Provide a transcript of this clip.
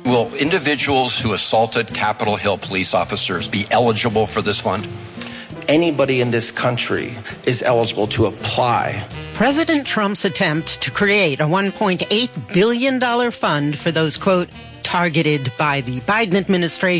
Will individuals who assaulted Capitol Hill police officers be eligible for this fund? Anybody in this country is eligible to apply. President Trump's attempt to create a $1.8 billion fund for those, quote, targeted by the Biden administration